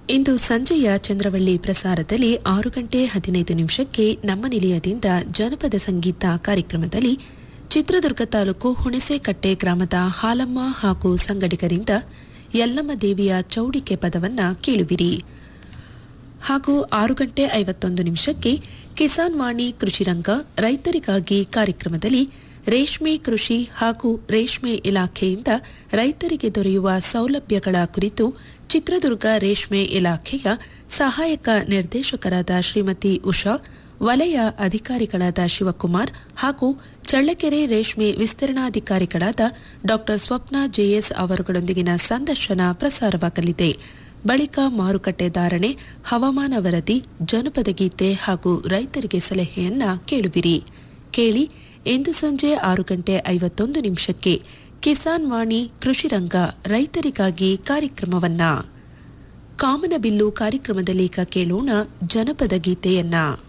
ಇಂದು ಸಂಜೆಯ ಚಂದ್ರವಳ್ಳಿ ಪ್ರಸಾರದಲ್ಲಿ 6:15 ನಮ್ಮ ನಿಲಯದಿಂದ ಜನಪದ ಸಂಗೀತ ಕಾರ್ಯಕ್ರಮದಲ್ಲಿ ಚಿತ್ರದುರ್ಗ ತಾಲೂಕು ಹುಣಸೇಕಟ್ಟೆ ಗ್ರಾಮದ ಹಾಲಮ್ಮ ಹಾಗೂ ಸಂಗಡಿಗರಿಂದ ಯಲ್ಲಮ್ಮ ದೇವಿಯ ಚೌಡಿಕೆ ಪದವನ್ನು ಕೇಳುವಿರಿ. ಹಾಗೂ 6:51 ಕಿಸಾನ್ ವಾಣಿ ಕೃಷಿರಂಗ ರೈತರಿಗಾಗಿ ಕಾರ್ಯಕ್ರಮದಲ್ಲಿ ರೇಷ್ಮೆ ಕೃಷಿ ಹಾಗೂ ರೇಷ್ಮೆ ಇಲಾಖೆಯಿಂದ ರೈತರಿಗೆ ದೊರೆಯುವ ಸೌಲಭ್ಯಗಳ ಕುರಿತು ಚಿತ್ರದುರ್ಗ ರೇಷ್ಮೆ ಇಲಾಖೆಯ ಸಹಾಯಕ ನಿರ್ದೇಶಕರಾದ ಶ್ರೀಮತಿ ಉಷಾ, ವಲಯ ಅಧಿಕಾರಿಗಳಾದ ಶಿವಕುಮಾರ್ ಹಾಗೂ ಚಳ್ಳಕೆರೆ ರೇಷ್ಮೆ ವಿಸ್ತರಣಾಧಿಕಾರಿಗಳಾದ ಡಾ ಸ್ವಪ್ನ ಜೆಎಸ್ ಅವರುಗಳೊಂದಿಗಿನ ಸಂದರ್ಶನ ಪ್ರಸಾರವಾಗಲಿದೆ. ಬಳಿಕ ಮಾರುಕಟ್ಟೆ ಧಾರಣೆ, ಹವಾಮಾನ ವರದಿ, ಜನಪದ ಗೀತೆ ಹಾಗೂ ರೈತರಿಗೆ ಸಲಹೆಯನ್ನ ಕೇಳುವಿರಿ. ಕೇಳಿ ಇಂದು ಸಂಜೆ 6:51 ಕಿಸಾನ್ ವಾಣಿ ಕೃಷಿರಂಗ ರೈತರಿಗಾಗಿ ಕಾರ್ಯಕ್ರಮವನ್ನ. ಕಾಮನಬಿಲ್ಲು ಕಾರ್ಯಕ್ರಮದಲ್ಲಿ ಈಗ ಕೇಳೋಣ ಜನಪದ ಗೀತೆಯನ್ನ.